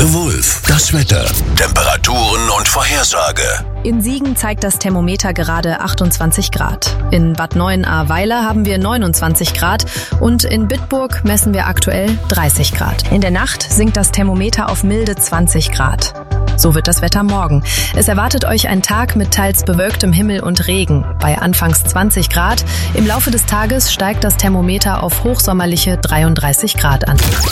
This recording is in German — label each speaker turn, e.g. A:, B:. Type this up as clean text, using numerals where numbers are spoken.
A: The Wulff, das Wetter, Temperaturen und Vorhersage.
B: In Siegen zeigt das Thermometer gerade 28 Grad. In Bad Neuenahr-Weiler haben wir 29 Grad und in Bitburg messen wir aktuell 30 Grad. In der Nacht sinkt das Thermometer auf milde 20 Grad. So wird das Wetter morgen. Es erwartet euch ein Tag mit teils bewölktem Himmel und Regen. Bei anfangs 20 Grad. Im Laufe des Tages steigt das Thermometer auf hochsommerliche 33 Grad an.